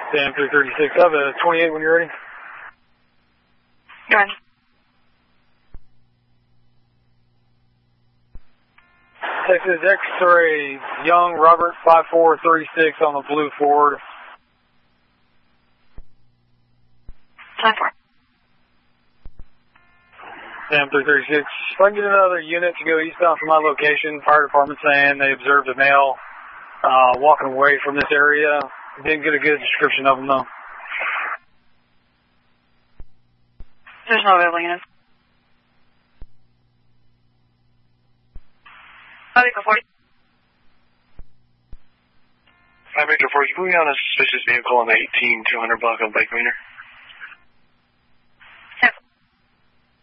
Sam 336, I have a 28 when you're ready. Go ahead. Texas X-ray, Young Robert 5436 on the blue Ford. 10-4. Sam 336, if I can get another unit to go eastbound from my location, fire department saying they observed a male walking away from this area. Didn't get a good description of him though. There's no available units. Vehicle 40. 5 Major 40, moving on a suspicious vehicle on the 18-200 block of Lake Wiener.